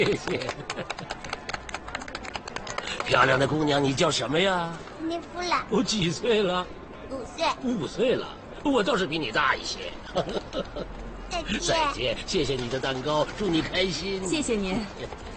谢谢。漂亮的姑娘，你叫什么呀？ 尼弗拉。 我几岁了 5岁。 5岁了，我倒是比你大一些。 再见。 再见，谢谢你的蛋糕，祝你开心。 谢谢您。